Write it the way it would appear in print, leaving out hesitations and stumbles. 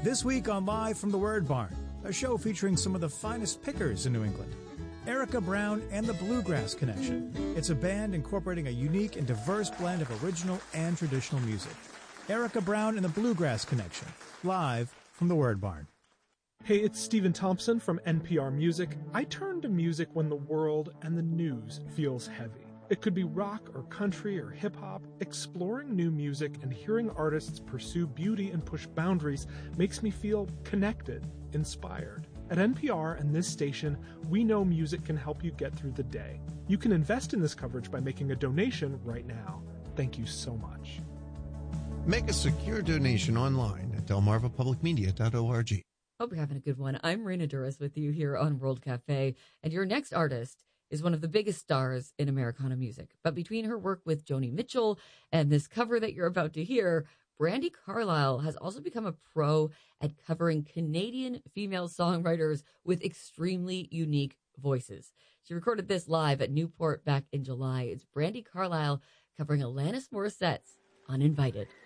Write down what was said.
This week on Live from the Word Barn, a show featuring some of the finest pickers in New England. Erica Brown and the Bluegrass Connection. It's a band incorporating a unique and diverse blend of original and traditional music. Erica Brown and the Bluegrass Connection, live from the Word Barn. Hey, it's Stephen Thompson from NPR Music. I turn to music when the world and the news feels heavy. It could be rock or country or hip-hop. Exploring new music and hearing artists pursue beauty and push boundaries makes me feel connected, inspired. At NPR and this station, we know music can help you get through the day. You can invest in this coverage by making a donation right now. Thank you so much. Make a secure donation online at delmarvapublicmedia.org. Hope you're having a good one. I'm Raina Duras with you here on World Cafe, and your next artist is one of the biggest stars in Americana music. But between her work with Joni Mitchell and this cover that you're about to hear, Brandi Carlile has also become a pro at covering Canadian female songwriters with extremely unique voices. She recorded this live at Newport back in July. It's Brandi Carlile covering Alanis Morissette's Uninvited.